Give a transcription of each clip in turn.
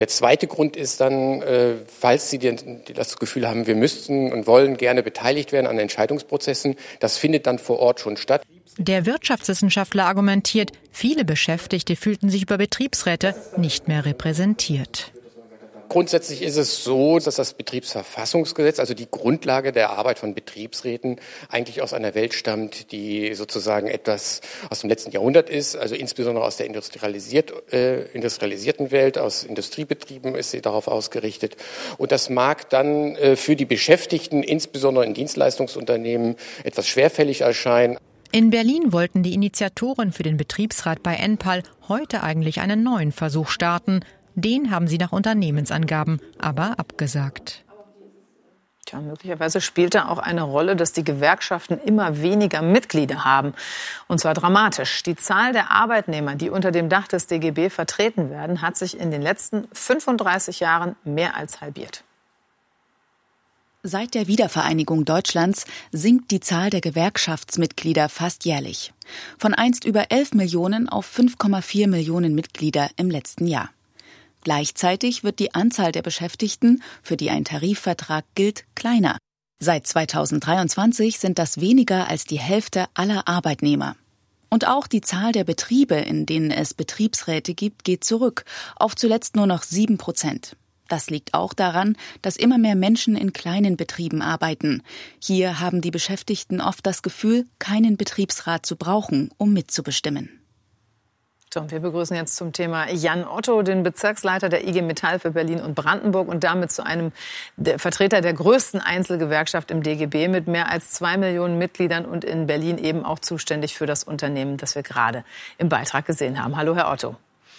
Der zweite Grund ist dann, falls Sie das Gefühl haben, wir müssten und wollen gerne beteiligt werden an Entscheidungsprozessen, das findet dann vor Ort schon statt. Der Wirtschaftswissenschaftler argumentiert, viele Beschäftigte fühlten sich über Betriebsräte nicht mehr repräsentiert. Grundsätzlich ist es so, dass das Betriebsverfassungsgesetz, also die Grundlage der Arbeit von Betriebsräten, eigentlich aus einer Welt stammt, die sozusagen etwas aus dem letzten Jahrhundert ist, also insbesondere aus der industrialisierten Welt, aus Industriebetrieben ist sie darauf ausgerichtet. Und das mag dann für die Beschäftigten, insbesondere in Dienstleistungsunternehmen, etwas schwerfällig erscheinen. In Berlin wollten die Initiatoren für den Betriebsrat bei Enpal heute eigentlich einen neuen Versuch starten. Den haben sie nach Unternehmensangaben aber abgesagt. Tja, möglicherweise spielt da auch eine Rolle, dass die Gewerkschaften immer weniger Mitglieder haben. Und zwar dramatisch. Die Zahl der Arbeitnehmer, die unter dem Dach des DGB vertreten werden, hat sich in den letzten 35 Jahren mehr als halbiert. Seit der Wiedervereinigung Deutschlands sinkt die Zahl der Gewerkschaftsmitglieder fast jährlich. Von einst über 11 Millionen auf 5,4 Millionen Mitglieder im letzten Jahr. Gleichzeitig wird die Anzahl der Beschäftigten, für die ein Tarifvertrag gilt, kleiner. Seit 2023 sind das weniger als die Hälfte aller Arbeitnehmer. Und auch die Zahl der Betriebe, in denen es Betriebsräte gibt, geht zurück, auf zuletzt nur noch 7%. Das liegt auch daran, dass immer mehr Menschen in kleinen Betrieben arbeiten. Hier haben die Beschäftigten oft das Gefühl, keinen Betriebsrat zu brauchen, um mitzubestimmen. So, und wir begrüßen jetzt zum Thema Jan Otto, den Bezirksleiter der IG Metall für Berlin und Brandenburg und damit zu einem Vertreter der größten Einzelgewerkschaft im DGB mit mehr als 2 Millionen Mitgliedern und in Berlin eben auch zuständig für das Unternehmen, das wir gerade im Beitrag gesehen haben. Hallo, Herr Otto.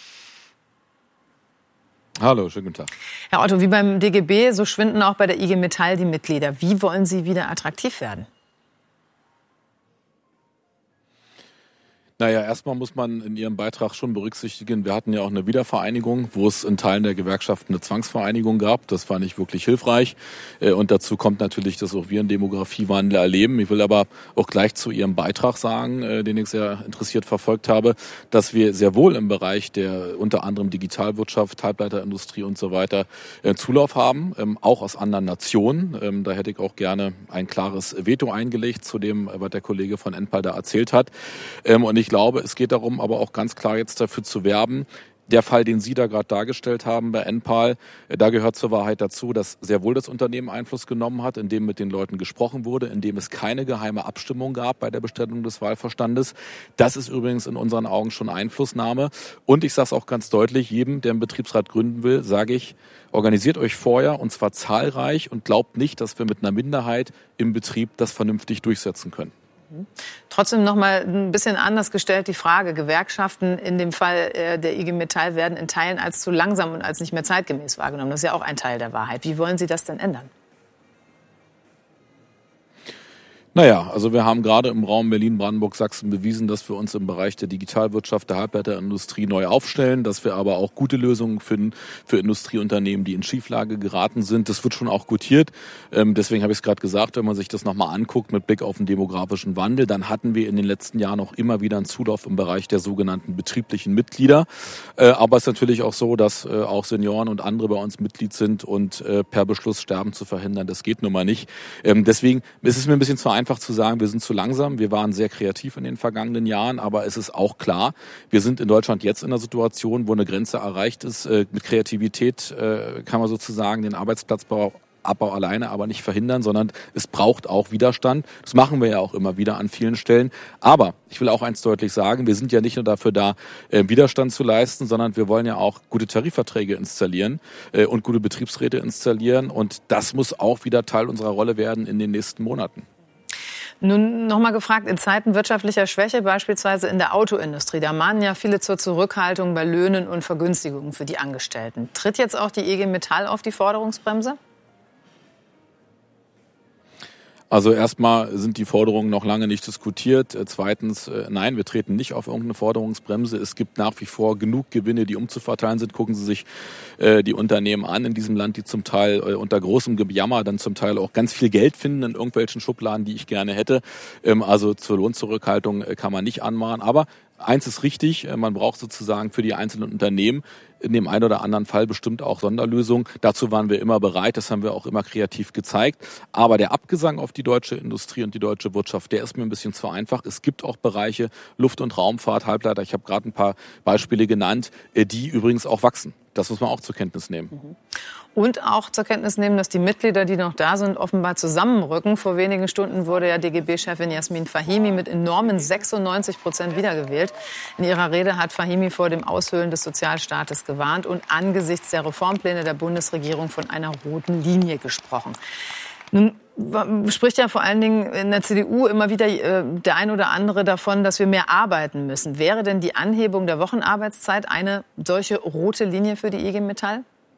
Hallo, schönen guten Tag. Herr Otto, wie beim DGB, so schwinden auch bei der IG Metall die Mitglieder. Wie wollen Sie wieder attraktiv werden? Naja, erstmal muss man in Ihrem Beitrag schon berücksichtigen, wir hatten ja auch eine Wiedervereinigung, wo es in Teilen der Gewerkschaften eine Zwangsvereinigung gab. Das war nicht wirklich hilfreich. Und dazu kommt natürlich, dass auch wir einen Demografiewandel erleben. Ich will aber auch gleich zu Ihrem Beitrag sagen, den ich sehr interessiert verfolgt habe, dass wir sehr wohl im Bereich der unter anderem Digitalwirtschaft, Halbleiterindustrie und so weiter Zulauf haben, auch aus anderen Nationen. Da hätte ich auch gerne ein klares Veto eingelegt zu dem, was der Kollege von Enpal da erzählt hat. Und ich glaube, es geht darum, aber auch ganz klar jetzt dafür zu werben, der Fall, den Sie da gerade dargestellt haben bei Enpal, da gehört zur Wahrheit dazu, dass sehr wohl das Unternehmen Einfluss genommen hat, indem mit den Leuten gesprochen wurde, indem es keine geheime Abstimmung gab bei der Bestellung des Wahlverstandes. Das ist übrigens in unseren Augen schon Einflussnahme. Und ich sage es auch ganz deutlich, jedem, der einen Betriebsrat gründen will, sage ich, organisiert euch vorher und zwar zahlreich und glaubt nicht, dass wir mit einer Minderheit im Betrieb das vernünftig durchsetzen können. Trotzdem noch mal ein bisschen anders gestellt die Frage. Gewerkschaften in dem Fall der IG Metall werden in Teilen als zu langsam und als nicht mehr zeitgemäß wahrgenommen. Das ist ja auch ein Teil der Wahrheit. Wie wollen Sie das denn ändern? Naja, also wir haben gerade im Raum Berlin, Brandenburg, Sachsen bewiesen, dass wir uns im Bereich der Digitalwirtschaft, der Halbleiterindustrie neu aufstellen, dass wir aber auch gute Lösungen finden für Industrieunternehmen, die in Schieflage geraten sind. Das wird schon auch gutiert. Deswegen habe ich es gerade gesagt, wenn man sich das nochmal anguckt mit Blick auf den demografischen Wandel, dann hatten wir in den letzten Jahren auch immer wieder einen Zulauf im Bereich der sogenannten betrieblichen Mitglieder. Aber es ist natürlich auch so, dass auch Senioren und andere bei uns Mitglied sind und per Beschluss Sterben zu verhindern, das geht nun mal nicht. Deswegen ist es mir ein bisschen zu einfach zu sagen, wir sind zu langsam. Wir waren sehr kreativ in den vergangenen Jahren, aber es ist auch klar, wir sind in Deutschland jetzt in einer Situation, wo eine Grenze erreicht ist. Mit Kreativität kann man sozusagen den Arbeitsplatzbau alleine aber nicht verhindern, sondern es braucht auch Widerstand. Das machen wir ja auch immer wieder an vielen Stellen. Aber ich will auch eins deutlich sagen, wir sind ja nicht nur dafür da, Widerstand zu leisten, sondern wir wollen ja auch gute Tarifverträge installieren und gute Betriebsräte installieren. Und das muss auch wieder Teil unserer Rolle werden in den nächsten Monaten. Nun noch mal gefragt, in Zeiten wirtschaftlicher Schwäche, beispielsweise in der Autoindustrie, da mahnen ja viele zur Zurückhaltung bei Löhnen und Vergünstigungen für die Angestellten. Tritt jetzt auch die IG Metall auf die Forderungsbremse? Also erstmal sind die Forderungen noch lange nicht diskutiert. Zweitens, nein, wir treten nicht auf irgendeine Forderungsbremse. Es gibt nach wie vor genug Gewinne, die umzuverteilen sind. Gucken Sie sich die Unternehmen an in diesem Land, die zum Teil unter großem Gejammer dann zum Teil auch ganz viel Geld finden in irgendwelchen Schubladen, die ich gerne hätte. Also zur Lohnzurückhaltung kann man nicht anmahnen. Aber Eins ist richtig, man braucht sozusagen für die einzelnen Unternehmen in dem einen oder anderen Fall bestimmt auch Sonderlösungen. Dazu waren wir immer bereit, das haben wir auch immer kreativ gezeigt. Aber der Abgesang auf die deutsche Industrie und die deutsche Wirtschaft, der ist mir ein bisschen zu einfach. Es gibt auch Bereiche, Luft- und Raumfahrt, Halbleiter, ich habe gerade ein paar Beispiele genannt, die übrigens auch wachsen. Das muss man auch zur Kenntnis nehmen. Und auch zur Kenntnis nehmen, dass die Mitglieder, die noch da sind, offenbar zusammenrücken. Vor wenigen Stunden wurde ja DGB-Chefin Jasmin Fahimi mit enormen 96% wiedergewählt. In ihrer Rede hat Fahimi vor dem Aushöhlen des Sozialstaates gewarnt und angesichts der Reformpläne der Bundesregierung von einer roten Linie gesprochen. Nun spricht ja vor allen Dingen in der CDU immer wieder der ein oder andere davon, dass wir mehr arbeiten müssen. Wäre denn die Anhebung der Wochenarbeitszeit eine solche rote Linie für die IG Metall?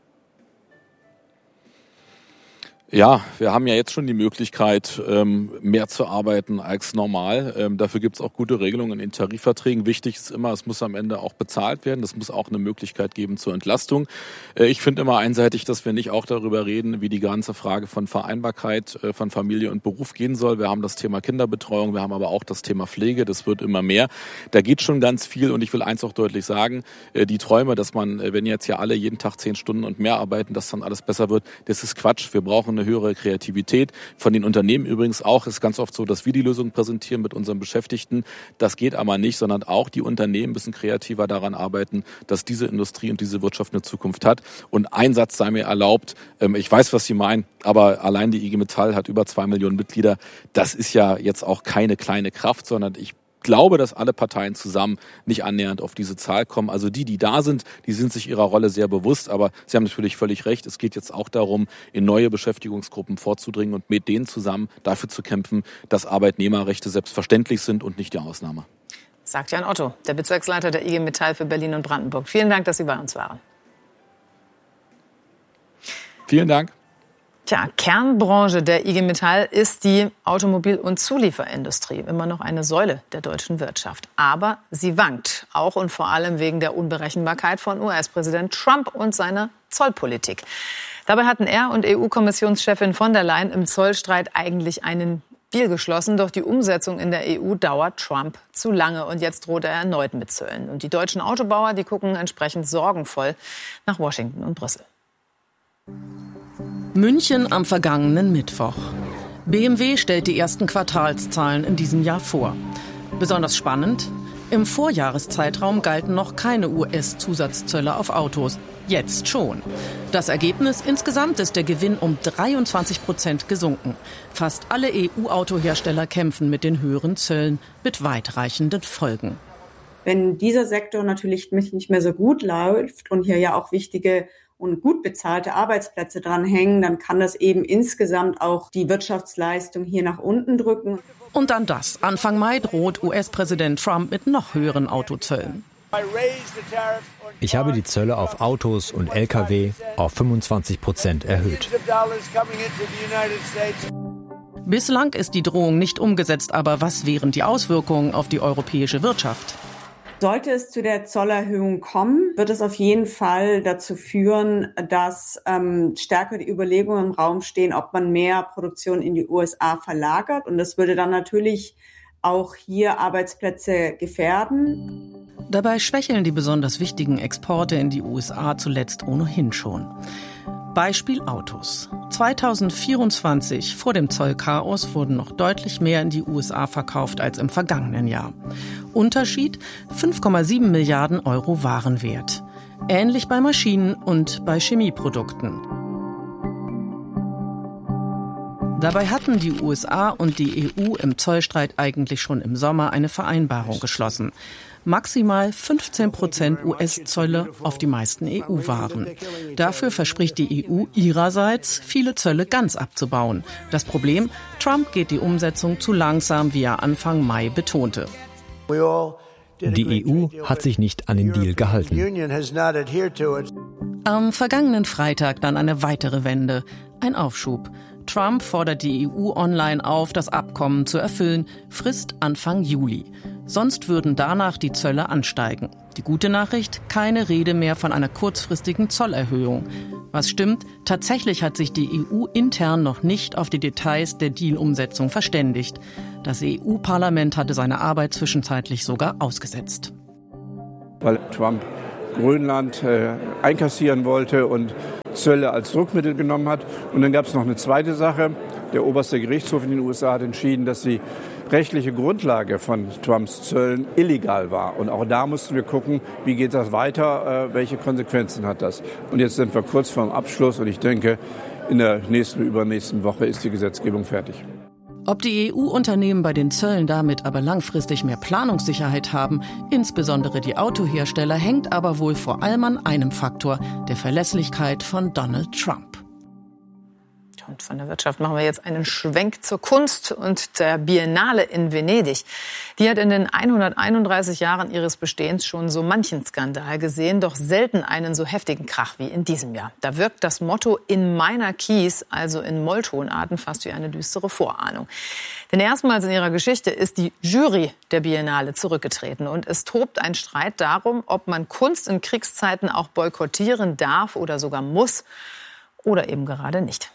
Ja, wir haben ja jetzt schon die Möglichkeit, mehr zu arbeiten als normal. Dafür gibt es auch gute Regelungen in den Tarifverträgen. Wichtig ist immer, es muss am Ende auch bezahlt werden. Es muss auch eine Möglichkeit geben zur Entlastung. Ich finde immer einseitig, dass wir nicht auch darüber reden, wie die ganze Frage von Vereinbarkeit von Familie und Beruf gehen soll. Wir haben das Thema Kinderbetreuung, wir haben aber auch das Thema Pflege. Das wird immer mehr. Da geht schon ganz viel. Und ich will eins auch deutlich sagen, die Träume, dass man, wenn jetzt ja alle jeden Tag 10 Stunden und mehr arbeiten, dass dann alles besser wird, das ist Quatsch. Wir brauchen eine höhere Kreativität. Von den Unternehmen übrigens auch. Es ist ganz oft so, dass wir die Lösung präsentieren mit unseren Beschäftigten. Das geht aber nicht, sondern auch die Unternehmen müssen kreativer daran arbeiten, dass diese Industrie und diese Wirtschaft eine Zukunft hat. Und ein Satz sei mir erlaubt. Ich weiß, was Sie meinen, aber allein die IG Metall hat über 2 Millionen Mitglieder. Das ist ja jetzt auch keine kleine Kraft, sondern ich glaube, dass alle Parteien zusammen nicht annähernd auf diese Zahl kommen. Also die da sind, die sind sich ihrer Rolle sehr bewusst. Aber Sie haben natürlich völlig recht. Es geht jetzt auch darum, in neue Beschäftigungsgruppen vorzudringen und mit denen zusammen dafür zu kämpfen, dass Arbeitnehmerrechte selbstverständlich sind und nicht die Ausnahme. Sagt Jan Otto, der Bezirksleiter der IG Metall für Berlin und Brandenburg. Vielen Dank, dass Sie bei uns waren. Vielen Dank. Tja, Kernbranche der IG Metall ist die Automobil- und Zulieferindustrie. Immer noch eine Säule der deutschen Wirtschaft. Aber sie wankt. Auch und vor allem wegen der Unberechenbarkeit von US-Präsident Trump und seiner Zollpolitik. Dabei hatten er und EU-Kommissionschefin von der Leyen im Zollstreit eigentlich einen Deal geschlossen. Doch die Umsetzung in der EU dauert Trump zu lange. Und jetzt droht er erneut mit Zöllen. Und die deutschen Autobauer, die gucken entsprechend sorgenvoll nach Washington und Brüssel. München am vergangenen Mittwoch. BMW stellt die ersten Quartalszahlen in diesem Jahr vor. Besonders spannend, im Vorjahreszeitraum galten noch keine US-Zusatzzölle auf Autos. Jetzt schon. Das Ergebnis: insgesamt ist der Gewinn um 23% gesunken. Fast alle EU-Autohersteller kämpfen mit den höheren Zöllen, mit weitreichenden Folgen. Wenn dieser Sektor natürlich nicht mehr so gut läuft und hier ja auch wichtige und gut bezahlte Arbeitsplätze dran hängen, dann kann das eben insgesamt auch die Wirtschaftsleistung hier nach unten drücken. Und dann das. Anfang Mai droht US-Präsident Trump mit noch höheren Autozöllen. Ich habe die Zölle auf Autos und Lkw auf 25% erhöht. Bislang ist die Drohung nicht umgesetzt, aber was wären die Auswirkungen auf die europäische Wirtschaft? Sollte es zu der Zollerhöhung kommen, wird es auf jeden Fall dazu führen, dass stärker die Überlegungen im Raum stehen, ob man mehr Produktion in die USA verlagert. Und das würde dann natürlich auch hier Arbeitsplätze gefährden. Dabei schwächeln die besonders wichtigen Exporte in die USA zuletzt ohnehin schon. Beispiel Autos. 2024, vor dem Zollchaos, wurden noch deutlich mehr in die USA verkauft als im vergangenen Jahr. Unterschied: 5,7 Milliarden Euro Warenwert. Ähnlich bei Maschinen und bei Chemieprodukten. Dabei hatten die USA und die EU im Zollstreit eigentlich schon im Sommer eine Vereinbarung geschlossen. Maximal 15% US-Zölle auf die meisten EU-Waren. Dafür verspricht die EU ihrerseits, viele Zölle ganz abzubauen. Das Problem: Trump geht die Umsetzung zu langsam, wie er Anfang Mai betonte. Die EU hat sich nicht an den Deal gehalten. Am vergangenen Freitag dann eine weitere Wende, ein Aufschub. Trump fordert die EU online auf, das Abkommen zu erfüllen, Frist Anfang Juli. Sonst würden danach die Zölle ansteigen. Die gute Nachricht: keine Rede mehr von einer kurzfristigen Zollerhöhung. Was stimmt, tatsächlich hat sich die EU intern noch nicht auf die Details der Deal-Umsetzung verständigt. Das EU-Parlament hatte seine Arbeit zwischenzeitlich sogar ausgesetzt. Weil Trump Grönland einkassieren wollte und Zölle als Druckmittel genommen hat. Und dann gab es noch eine zweite Sache. Der oberste Gerichtshof in den USA hat entschieden, dass die rechtliche Grundlage von Trumps Zöllen illegal war. Und auch da mussten wir gucken, wie geht das weiter, welche Konsequenzen hat das. Und jetzt sind wir kurz vorm Abschluss und ich denke, in der übernächsten Woche ist die Gesetzgebung fertig. Ob die EU-Unternehmen bei den Zöllen damit aber langfristig mehr Planungssicherheit haben, insbesondere die Autohersteller, hängt aber wohl vor allem an einem Faktor, der Verlässlichkeit von Donald Trump. Und von der Wirtschaft machen wir jetzt einen Schwenk zur Kunst und der Biennale in Venedig. Die hat in den 131 Jahren ihres Bestehens schon so manchen Skandal gesehen, doch selten einen so heftigen Krach wie in diesem Jahr. Da wirkt das Motto in meiner Keys, also in Molltonarten, fast wie eine düstere Vorahnung. Denn erstmals in ihrer Geschichte ist die Jury der Biennale zurückgetreten und es tobt ein Streit darum, ob man Kunst in Kriegszeiten auch boykottieren darf oder sogar muss oder eben gerade nicht.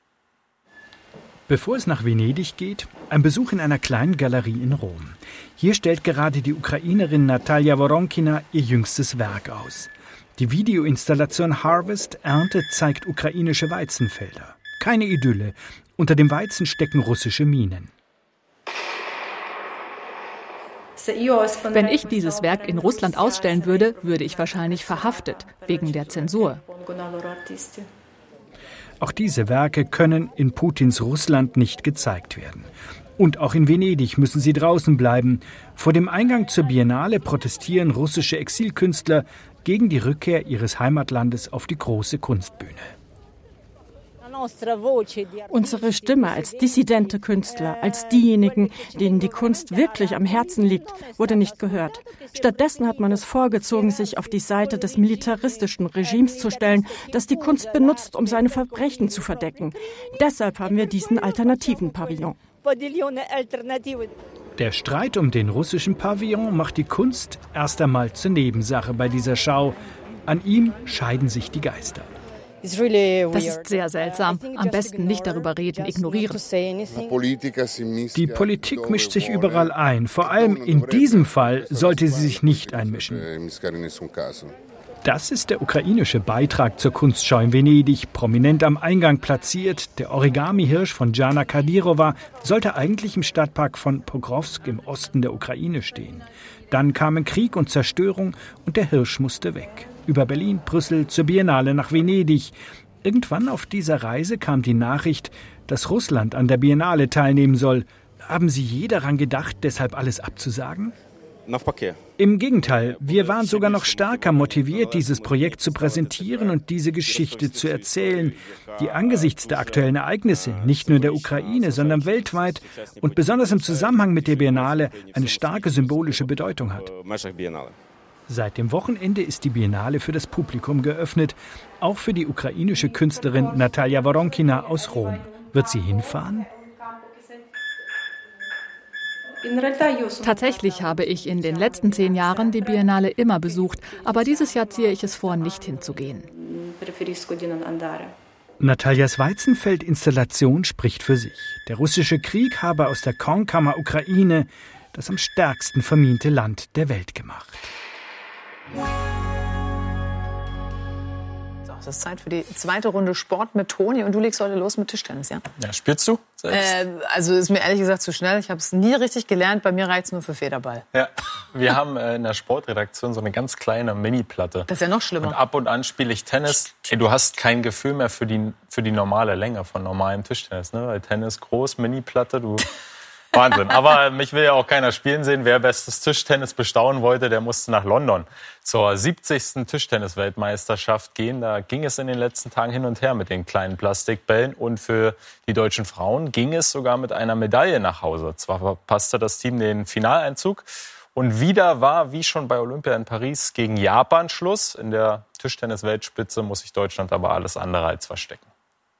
Bevor es nach Venedig geht, ein Besuch in einer kleinen Galerie in Rom. Hier stellt gerade die Ukrainerin Natalia Woronkina ihr jüngstes Werk aus. Die Videoinstallation Harvest Ernte zeigt ukrainische Weizenfelder. Keine Idylle. Unter dem Weizen stecken russische Minen. Wenn ich dieses Werk in Russland ausstellen würde, würde ich wahrscheinlich verhaftet, wegen der Zensur. Auch diese Werke können in Putins Russland nicht gezeigt werden. Und auch in Venedig müssen sie draußen bleiben. Vor dem Eingang zur Biennale protestieren russische Exilkünstler gegen die Rückkehr ihres Heimatlandes auf die große Kunstbühne. Unsere Stimme als dissidente Künstler, als diejenigen, denen die Kunst wirklich am Herzen liegt, wurde nicht gehört. Stattdessen hat man es vorgezogen, sich auf die Seite des militaristischen Regimes zu stellen, das die Kunst benutzt, um seine Verbrechen zu verdecken. Deshalb haben wir diesen alternativen Pavillon. Der Streit um den russischen Pavillon macht die Kunst erst einmal zur Nebensache bei dieser Schau. An ihm scheiden sich die Geister. Das ist sehr seltsam. Am besten nicht darüber reden, ignorieren. Die Politik mischt sich überall ein. Vor allem in diesem Fall sollte sie sich nicht einmischen. Das ist der ukrainische Beitrag zur Kunstschau in Venedig, prominent am Eingang platziert. Der Origami-Hirsch von Jana Kadyrova sollte eigentlich im Stadtpark von Pokrovsk im Osten der Ukraine stehen. Dann kamen Krieg und Zerstörung und der Hirsch musste weg. Über Berlin, Brüssel, zur Biennale nach Venedig. Irgendwann auf dieser Reise kam die Nachricht, dass Russland an der Biennale teilnehmen soll. Haben Sie je daran gedacht, deshalb alles abzusagen? Im Gegenteil, wir waren sogar noch stärker motiviert, dieses Projekt zu präsentieren und diese Geschichte zu erzählen, die angesichts der aktuellen Ereignisse, nicht nur in der Ukraine, sondern weltweit und besonders im Zusammenhang mit der Biennale eine starke symbolische Bedeutung hat. Seit dem Wochenende ist die Biennale für das Publikum geöffnet, auch für die ukrainische Künstlerin Natalia Woronkina aus Rom. Wird sie hinfahren? Tatsächlich habe ich in den letzten 10 Jahren die Biennale immer besucht, aber dieses Jahr ziehe ich es vor, nicht hinzugehen. Natalias Weizenfeld-Installation spricht für sich. Der russische Krieg habe aus der Kornkammer Ukraine das am stärksten vermiente Land der Welt gemacht. So, es ist Zeit für die zweite Runde Sport mit Toni und du legst heute los mit Tischtennis, ja? Ja, spielst du selbst? Also ist mir ehrlich gesagt zu schnell. Ich habe es nie richtig gelernt. Bei mir reicht es nur für Federball. Ja, wir haben in der Sportredaktion so eine ganz kleine Mini-Platte. Das ist ja noch schlimmer. Und ab und an spiele ich Tennis. Du hast kein Gefühl mehr für die normale Länge von normalem Tischtennis, ne? Weil Tennis groß, Mini-Platte, du... Wahnsinn. Aber mich will ja auch keiner spielen sehen. Wer bestes Tischtennis bestaunen wollte, der musste nach London zur 70. Tischtennis-Weltmeisterschaft gehen. Da ging es in den letzten Tagen hin und her mit den kleinen Plastikbällen. Und für die deutschen Frauen ging es sogar mit einer Medaille nach Hause. Zwar verpasste das Team den Finaleinzug. Und wieder war, wie schon bei Olympia in Paris, gegen Japan Schluss. In der Tischtennis-Weltspitze muss sich Deutschland aber alles andere als verstecken.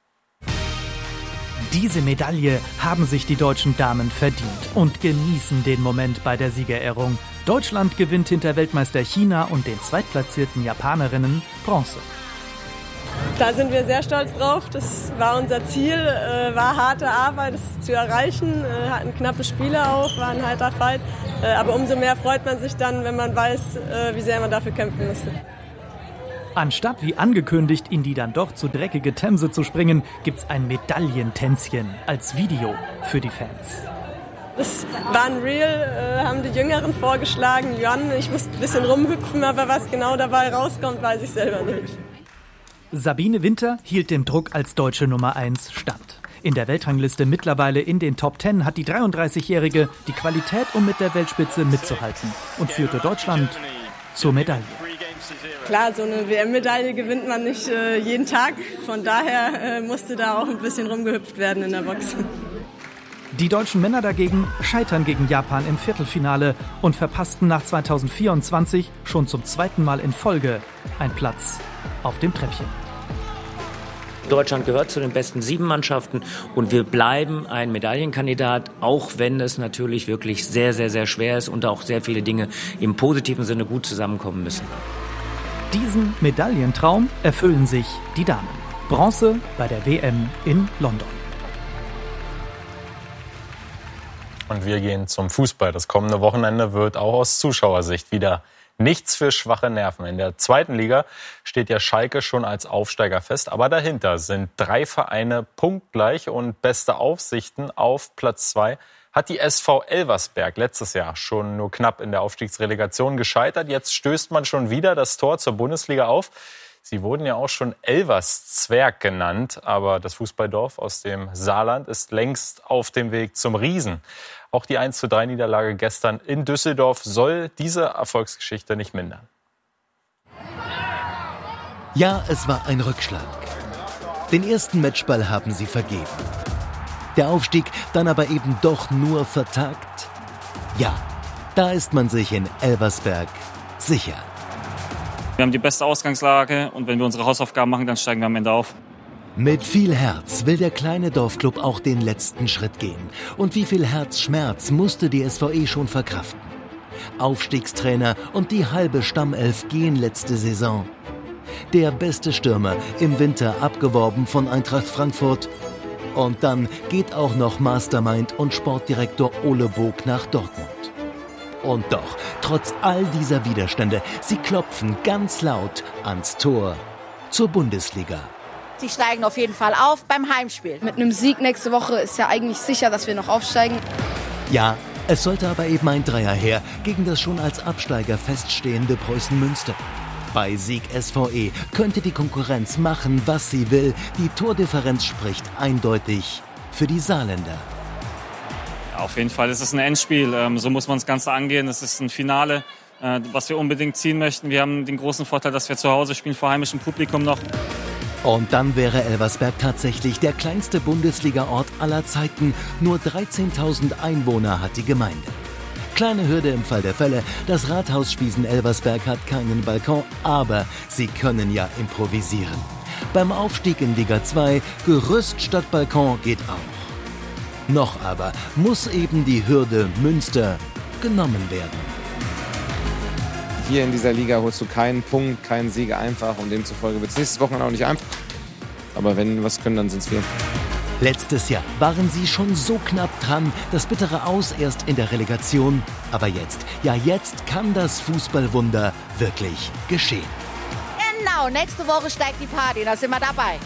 Diese Medaille haben sich die deutschen Damen verdient und genießen den Moment bei der Siegerehrung. Deutschland gewinnt hinter Weltmeister China und den zweitplatzierten Japanerinnen Bronze. Da sind wir sehr stolz drauf. Das war unser Ziel, war harte Arbeit, das zu erreichen. Hatten knappe Spiele auch, war ein harter Fight. Aber umso mehr freut man sich dann, wenn man weiß, wie sehr man dafür kämpfen musste. Anstatt wie angekündigt in die dann doch zu dreckige Themse zu springen, gibt's ein Medaillentänzchen als Video für die Fans. Das war ein Reel, haben die Jüngeren vorgeschlagen. Jan, ich musste ein bisschen rumhüpfen, aber was genau dabei rauskommt, weiß ich selber nicht. Sabine Winter hielt dem Druck als deutsche Nummer 1 stand. In der Weltrangliste mittlerweile in den Top 10 hat die 33-Jährige die Qualität, um mit der Weltspitze mitzuhalten und führte Deutschland zur Medaille. Klar, so eine WM-Medaille gewinnt man nicht jeden Tag. Von daher musste da auch ein bisschen rumgehüpft werden in der Box. Die deutschen Männer dagegen scheitern gegen Japan im Viertelfinale und verpassten nach 2024 schon zum zweiten Mal in Folge einen Platz auf dem Treppchen. Deutschland gehört zu den besten 7 Mannschaften und wir bleiben ein Medaillenkandidat, auch wenn es natürlich wirklich sehr, sehr, sehr schwer ist und auch sehr viele Dinge im positiven Sinne gut zusammenkommen müssen. Diesen Medaillentraum erfüllen sich die Damen. Bronze bei der WM in London. Und wir gehen zum Fußball. Das kommende Wochenende wird auch aus Zuschauersicht wieder nichts für schwache Nerven. In der 2. Liga steht ja Schalke schon als Aufsteiger fest. Aber dahinter sind 3 Vereine punktgleich und beste Aussichten auf Platz 2 hat die SV Elversberg letztes Jahr schon nur knapp in der Aufstiegsrelegation gescheitert. Jetzt stößt man schon wieder das Tor zur Bundesliga auf. Sie wurden ja auch schon Elverszwerg genannt, aber das Fußballdorf aus dem Saarland ist längst auf dem Weg zum Riesen. Auch die 1:3-Niederlage gestern in Düsseldorf soll diese Erfolgsgeschichte nicht mindern. Ja, es war ein Rückschlag. Den ersten Matchball haben sie vergeben. Der Aufstieg dann aber eben doch nur vertagt. Ja, da ist man sich in Elversberg sicher. Wir haben die beste Ausgangslage und wenn wir unsere Hausaufgaben machen, dann steigen wir am Ende auf. Mit viel Herz will der kleine Dorfclub auch den letzten Schritt gehen. Und wie viel Herzschmerz musste die SVE schon verkraften? Aufstiegstrainer und die halbe Stammelf gehen letzte Saison. Der beste Stürmer im Winter abgeworben von Eintracht Frankfurt. Und dann geht auch noch Mastermind und Sportdirektor Ole Bog nach Dortmund. Und doch, trotz all dieser Widerstände, sie klopfen ganz laut ans Tor zur Bundesliga. Sie steigen auf jeden Fall auf beim Heimspiel. Mit einem Sieg nächste Woche ist ja eigentlich sicher, dass wir noch aufsteigen. Ja, es sollte aber eben ein Dreier her gegen das schon als Absteiger feststehende Preußen Münster. Bei Sieg SVE könnte die Konkurrenz machen, was sie will. Die Tordifferenz spricht eindeutig für die Saarländer. Auf jeden Fall ist es ein Endspiel, so muss man das Ganze angehen. Es ist ein Finale, was wir unbedingt ziehen möchten. Wir haben den großen Vorteil, dass wir zu Hause spielen, vor heimischem Publikum noch. Und dann wäre Elversberg tatsächlich der kleinste Bundesliga-Ort aller Zeiten. Nur 13.000 Einwohner hat die Gemeinde. Kleine Hürde im Fall der Fälle, das Rathaus Spiesen-Elversberg hat keinen Balkon, aber sie können ja improvisieren. Beim Aufstieg in Liga 2, Gerüst statt Balkon geht auch. Noch aber muss eben die Hürde Münster genommen werden. Hier in dieser Liga holst du keinen Punkt, keinen Sieg einfach und demzufolge wird es nächstes Wochenende auch nicht einfach. Aber wenn wir was können, dann sind es wir. Letztes Jahr waren sie schon so knapp dran, das bittere Aus erst in der Relegation. Aber jetzt, ja jetzt kann das Fußballwunder wirklich geschehen. Genau, nächste Woche steigt die Party, da sind wir dabei.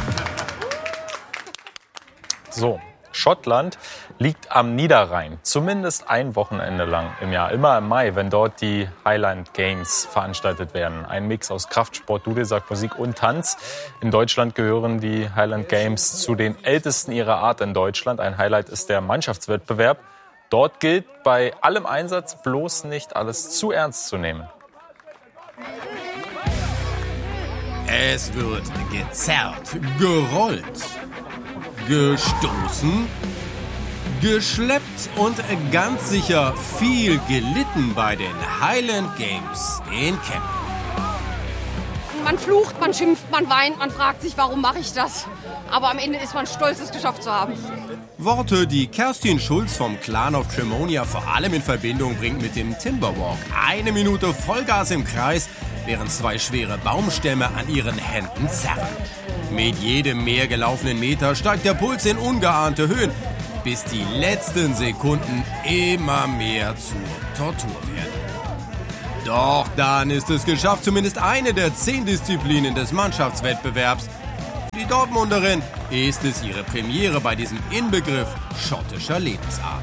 So. Schottland liegt am Niederrhein, zumindest ein Wochenende lang im Jahr. Immer im Mai, wenn dort die Highland Games veranstaltet werden. Ein Mix aus Kraftsport, Dudelsack, Musik und Tanz. In Deutschland gehören die Highland Games zu den ältesten ihrer Art in Deutschland. Ein Highlight ist der Mannschaftswettbewerb. Dort gilt bei allem Einsatz bloß nicht alles zu ernst zu nehmen. Es wird gezerrt, gerollt, gestoßen, geschleppt und ganz sicher viel gelitten bei den Highland Games in Kempen. Man flucht, man schimpft, man weint, man fragt sich, warum mache ich das? Aber am Ende ist man stolz, es geschafft zu haben. Worte, die Kerstin Schulz vom Clan of Tremonia vor allem in Verbindung bringt mit dem Timberwalk. 1 Minute Vollgas im Kreis. während 2 schwere Baumstämme an ihren Händen zerren. Mit jedem mehr gelaufenen Meter steigt der Puls in ungeahnte Höhen, bis die letzten Sekunden immer mehr zur Tortur werden. Doch dann ist es geschafft, zumindest eine der 10 Disziplinen des Mannschaftswettbewerbs. Für die Dortmunderin ist es ihre Premiere bei diesem Inbegriff schottischer Lebensart.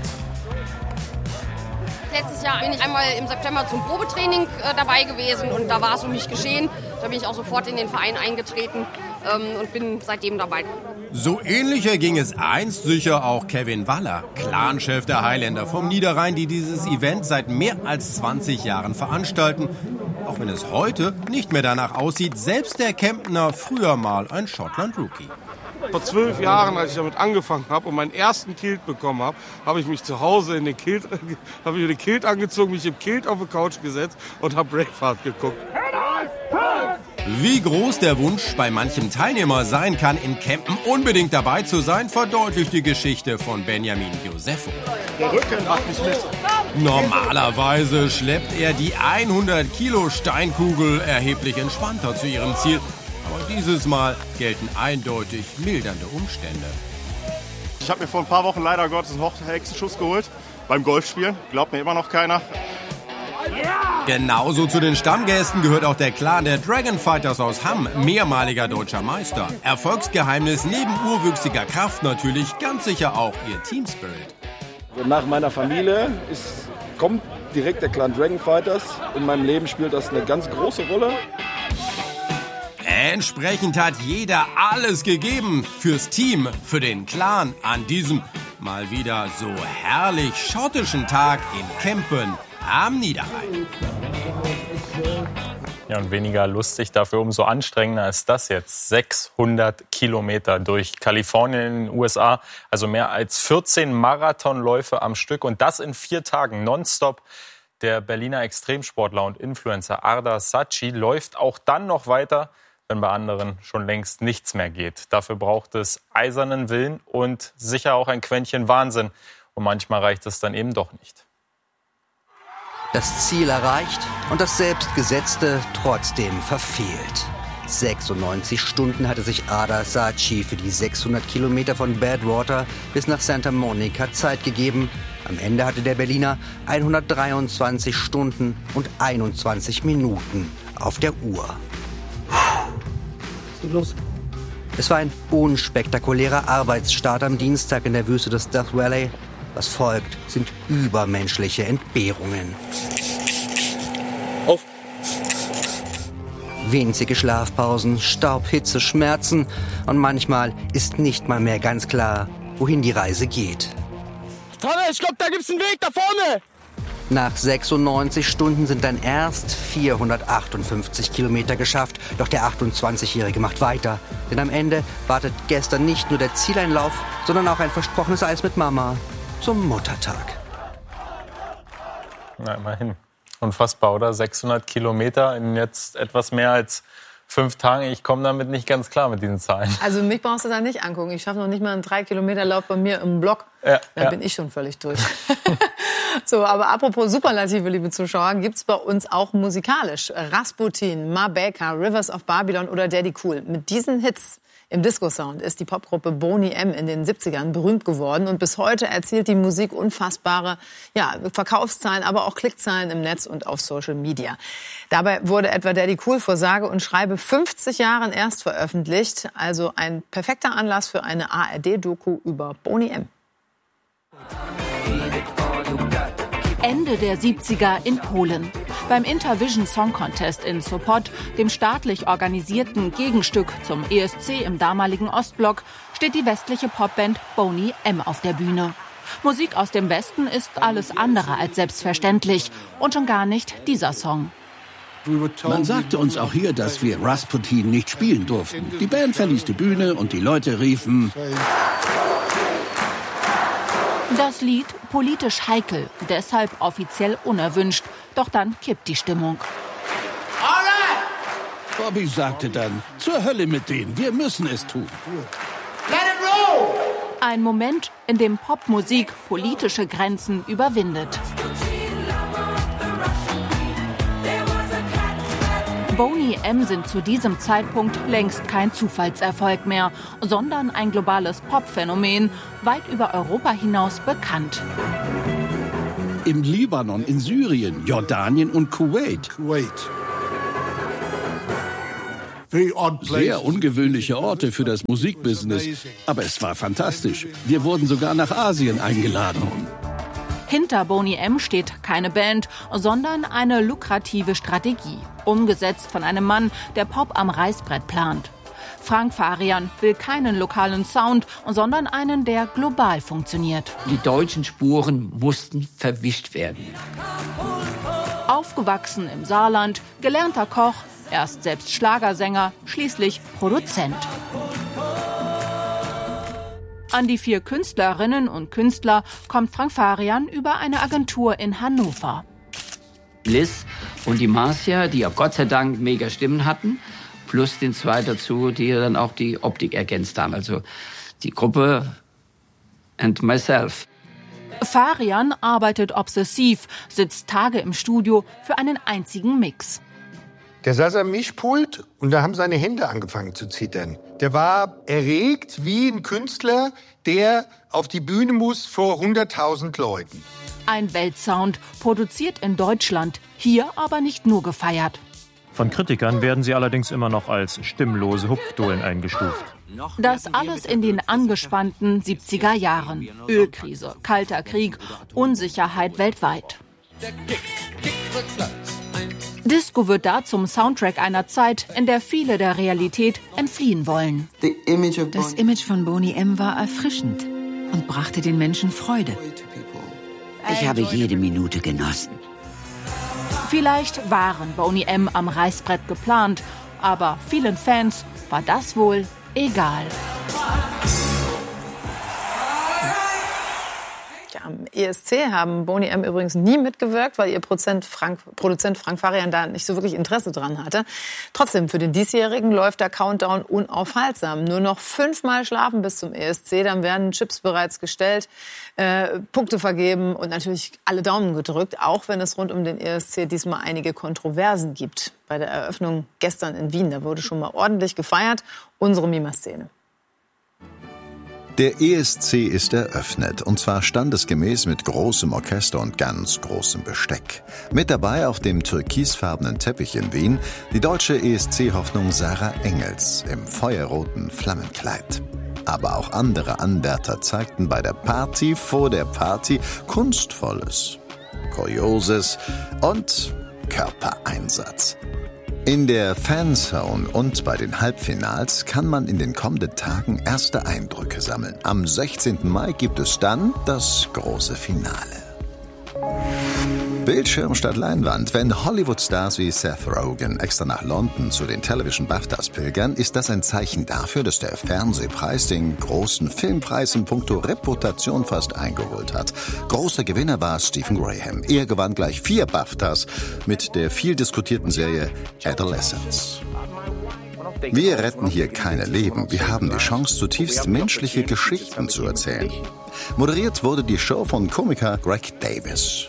Letztes Jahr bin ich einmal im September zum Probetraining dabei gewesen und da war es um mich geschehen. Da bin ich auch sofort in den Verein eingetreten und bin seitdem dabei. So ähnlich erging es einst sicher auch Kevin Waller, Clanchef der Highlander vom Niederrhein, die dieses Event seit mehr als 20 Jahren veranstalten. Auch wenn es heute nicht mehr danach aussieht, selbst der Kemptner früher mal ein Schottland-Rookie. Vor 12 Jahren, als ich damit angefangen habe und meinen ersten Kilt bekommen habe, habe ich mich zu Hause in den Kilt angezogen, mich im Kilt auf die Couch gesetzt und habe Braveheart geguckt. Wie groß der Wunsch bei manchem Teilnehmer sein kann, in Kempen unbedingt dabei zu sein, verdeutlicht die Geschichte von Benjamin Josepho. Der Rücken macht mich mit. Normalerweise schleppt er die 100 Kilo Steinkugel erheblich entspannter zu ihrem Ziel. Aber dieses Mal gelten eindeutig mildernde Umstände. Ich habe mir vor ein paar Wochen leider Gottes einen Hexenschuss geholt beim Golfspielen. Glaubt mir immer noch keiner. Genauso zu den Stammgästen gehört auch der Clan der Dragon Fighters aus Hamm, mehrmaliger deutscher Meister. Erfolgsgeheimnis neben urwüchsiger Kraft natürlich ganz sicher auch ihr Teamspirit. Nach meiner Familie kommt direkt der Clan Dragon Fighters. In meinem Leben spielt das eine ganz große Rolle. Entsprechend hat jeder alles gegeben fürs Team, für den Clan an diesem mal wieder so herrlich schottischen Tag in Kempen am Niederrhein. Ja, und weniger lustig, dafür umso anstrengender ist das jetzt. 600 Kilometer durch Kalifornien in den USA, also mehr als 14 Marathonläufe am Stück und das in 4 Tagen nonstop. Der Berliner Extremsportler und Influencer Ardar Saatchi läuft auch dann noch weiter, wenn bei anderen schon längst nichts mehr geht. Dafür braucht es eisernen Willen und sicher auch ein Quäntchen Wahnsinn. Und manchmal reicht es dann eben doch nicht. Das Ziel erreicht und das Selbstgesetzte trotzdem verfehlt. 96 Stunden hatte sich Ardar Saatchi für die 600 Kilometer von Badwater bis nach Santa Monica Zeit gegeben. Am Ende hatte der Berliner 123 Stunden und 21 Minuten auf der Uhr. Los. Es war ein unspektakulärer Arbeitsstart am Dienstag in der Wüste des Death Valley. Was folgt, sind übermenschliche Entbehrungen. Auf! Winzige Schlafpausen, Staub, Hitze, Schmerzen und manchmal ist nicht mal mehr ganz klar, wohin die Reise geht. Tonne, ich glaube, da gibt's einen Weg da vorne! Nach 96 Stunden sind dann erst 458 Kilometer geschafft. Doch der 28-Jährige macht weiter. Denn am Ende wartet gestern nicht nur der Zieleinlauf, sondern auch ein versprochenes Eis mit Mama zum Muttertag. Na, immerhin. Unfassbar, oder? 600 Kilometer in jetzt etwas mehr als 5 Tagen. Ich komme damit nicht ganz klar mit diesen Zahlen. Also mich brauchst du da nicht angucken. Ich schaffe noch nicht mal einen 3-Kilometer-Lauf bei mir im Block. Da bin ich schon völlig durch. So, aber apropos Superlative, liebe Zuschauer, gibt's bei uns auch musikalisch. Rasputin, Ma Baker, Rivers of Babylon oder Daddy Cool. Mit diesen Hits im Disco-Sound ist die Popgruppe Boney M in den 70ern berühmt geworden. Und bis heute erzielt die Musik unfassbare Verkaufszahlen, aber auch Klickzahlen im Netz und auf Social Media. Dabei wurde etwa Daddy Cool vor sage und schreibe 50 Jahren erst veröffentlicht. Also ein perfekter Anlass für eine ARD-Doku über Boney M. Ende der 70er in Polen. Beim Intervision Song Contest in Sopot, dem staatlich organisierten Gegenstück zum ESC im damaligen Ostblock, steht die westliche Popband Boney M auf der Bühne. Musik aus dem Westen ist alles andere als selbstverständlich und schon gar nicht dieser Song. Man sagte uns auch hier, dass wir Rasputin nicht spielen durften. Die Band verließ die Bühne und die Leute riefen: Das Lied politisch heikel, deshalb offiziell unerwünscht. Doch dann kippt die Stimmung. Bobby sagte dann: Zur Hölle mit denen, wir müssen es tun. Ein Moment, in dem Popmusik politische Grenzen überwindet. Boney M. sind zu diesem Zeitpunkt längst kein Zufallserfolg mehr, sondern ein globales Popphänomen, weit über Europa hinaus bekannt. Im Libanon, in Syrien, Jordanien und Kuwait. Sehr ungewöhnliche Orte für das Musikbusiness, aber es war fantastisch. Wir wurden sogar nach Asien eingeladen. Hinter Boney M. steht keine Band, sondern eine lukrative Strategie, umgesetzt von einem Mann, der Pop am Reißbrett plant. Frank Farian will keinen lokalen Sound, sondern einen, der global funktioniert. Die deutschen Spuren mussten verwischt werden. Aufgewachsen im Saarland, gelernter Koch, erst selbst Schlagersänger, schließlich Produzent. An die 4 Künstlerinnen und Künstler kommt Frank Farian über eine Agentur in Hannover. Liz und die Marcia, die auch Gott sei Dank mega Stimmen hatten, plus den 2 dazu, die dann auch die Optik ergänzt haben. Also die Gruppe and myself. Farian arbeitet obsessiv, sitzt Tage im Studio für einen einzigen Mix. Der saß am Mischpult und da haben seine Hände angefangen zu zittern. Der war erregt wie ein Künstler, der auf die Bühne muss vor 100.000 Leuten. Ein Weltsound, produziert in Deutschland, hier aber nicht nur gefeiert. Von Kritikern werden sie allerdings immer noch als stimmlose Hupfdohlen eingestuft. Das alles in den angespannten 70er Jahren. Ölkrise, Kalter Krieg, Unsicherheit weltweit. Disco wird da zum Soundtrack einer Zeit, in der viele der Realität entfliehen wollen. Das Image von Boney M. war erfrischend und brachte den Menschen Freude. Ich habe jede Minute genossen. Vielleicht waren Boney M. am Reißbrett geplant, aber vielen Fans war das wohl egal. Am ESC haben Boney M. übrigens nie mitgewirkt, weil ihr Produzent Frank Farian da nicht so wirklich Interesse dran hatte. Trotzdem, für den diesjährigen läuft der Countdown unaufhaltsam. Nur noch 5-mal schlafen bis zum ESC, dann werden Chips bereits gestellt, Punkte vergeben und natürlich alle Daumen gedrückt, auch wenn es rund um den ESC diesmal einige Kontroversen gibt. Bei der Eröffnung gestern in Wien, da wurde schon mal ordentlich gefeiert. Unsere Mima-Szene. Der ESC ist eröffnet, und zwar standesgemäß mit großem Orchester und ganz großem Besteck. Mit dabei auf dem türkisfarbenen Teppich in Wien die deutsche ESC-Hoffnung Sarah Engels im feuerroten Flammenkleid. Aber auch andere Anwärter zeigten bei der Party vor der Party Kunstvolles, Kurioses und Körpereinsatz. In der Fanzone und bei den Halbfinals kann man in den kommenden Tagen erste Eindrücke sammeln. Am 16. Mai gibt es dann das große Finale. Bildschirm statt Leinwand. Wenn Hollywood-Stars wie Seth Rogen extra nach London zu den Television BAFTAs pilgern, ist das ein Zeichen dafür, dass der Fernsehpreis den großen Filmpreis in puncto Reputation fast eingeholt hat. Großer Gewinner war Stephen Graham. Er gewann gleich 4 BAFTAs mit der viel diskutierten Serie Adolescence. Wir retten hier keine Leben. Wir haben die Chance, zutiefst menschliche Geschichten zu erzählen. Moderiert wurde die Show von Komiker Greg Davis.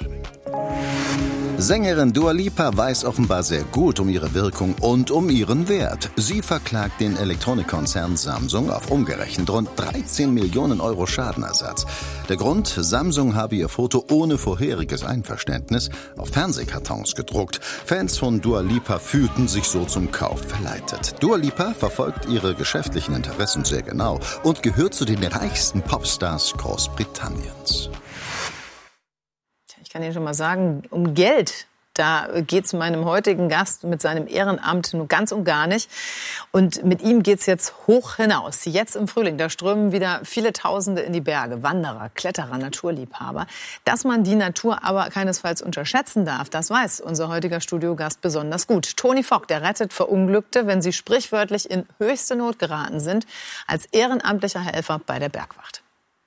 Sängerin Dua Lipa weiß offenbar sehr gut um ihre Wirkung und um ihren Wert. Sie verklagt den Elektronikkonzern Samsung auf umgerechnet rund 13 Millionen Euro Schadenersatz. Der Grund, Samsung habe ihr Foto ohne vorheriges Einverständnis auf Fernsehkartons gedruckt. Fans von Dua Lipa fühlten sich so zum Kauf verleitet. Dua Lipa verfolgt ihre geschäftlichen Interessen sehr genau und gehört zu den reichsten Popstars Großbritanniens. Ich kann Ihnen schon mal sagen, um Geld, da geht es meinem heutigen Gast mit seinem Ehrenamt nur ganz und gar nicht. Und mit ihm geht es jetzt hoch hinaus. Jetzt im Frühling, da strömen wieder viele Tausende in die Berge. Wanderer, Kletterer, Naturliebhaber. Dass man die Natur aber keinesfalls unterschätzen darf, das weiß unser heutiger Studiogast besonders gut. Tony Fock, der rettet Verunglückte, wenn sie sprichwörtlich in höchste Not geraten sind, als ehrenamtlicher Helfer bei der Bergwacht.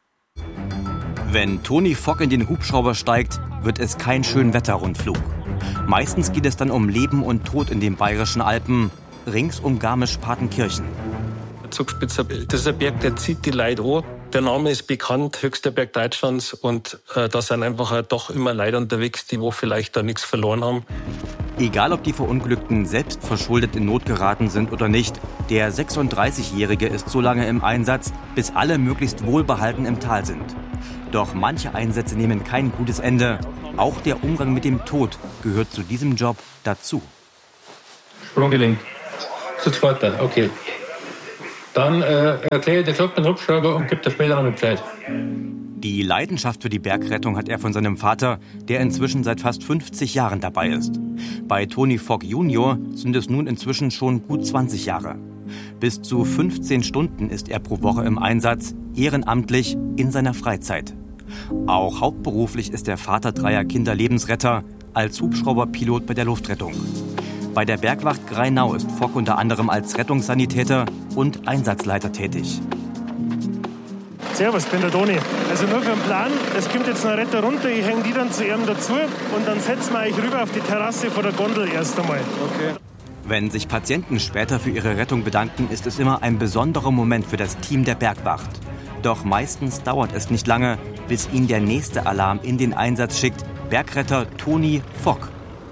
Wenn Tony Fock in den Hubschrauber steigt, wird es kein Schönwetterrundflug. Meistens geht es dann um Leben und Tod in den bayerischen Alpen, rings um Garmisch-Partenkirchen. Der Zugspitzer, das ist ein Berg, der zieht die Leute an. Der Name ist bekannt, höchster Berg Deutschlands. Und da sind einfach doch immer Leute unterwegs, die wo vielleicht da nichts verloren haben. Egal, ob die Verunglückten selbst verschuldet in Not geraten sind oder nicht, der 36-Jährige ist so lange im Einsatz, bis alle möglichst wohlbehalten im Tal sind. Doch manche Einsätze nehmen kein gutes Ende. Auch der Umgang mit dem Tod gehört zu diesem Job dazu. Sprung gelingt. Sofort da, okay. Dann erkläre der Job mit Hubschrauber und gibt er später noch mit Bescheid. Die Leidenschaft für die Bergrettung hat er von seinem Vater, der inzwischen seit fast 50 Jahren dabei ist. Bei Tony Fogg Jr. sind es nun inzwischen schon gut 20 Jahre. Bis zu 15 Stunden ist er pro Woche im Einsatz, ehrenamtlich in seiner Freizeit. Auch hauptberuflich ist der Vater 3 Kinder Lebensretter, als Hubschrauberpilot bei der Luftrettung. Bei der Bergwacht Grainau ist Fogg unter anderem als Rettungssanitäter und Einsatzleiter tätig. Servus, ich bin der Toni. Also nur für den Plan, es kommt jetzt ein Retter runter, ich hänge die dann zu ihm dazu und dann setzen wir euch rüber auf die Terrasse vor der Gondel erst einmal. Okay. Wenn sich Patienten später für ihre Rettung bedanken, ist es immer ein besonderer Moment für das Team der Bergwacht. Doch meistens dauert es nicht lange, bis ihn der nächste Alarm in den Einsatz schickt, Bergretter Tony Fogg.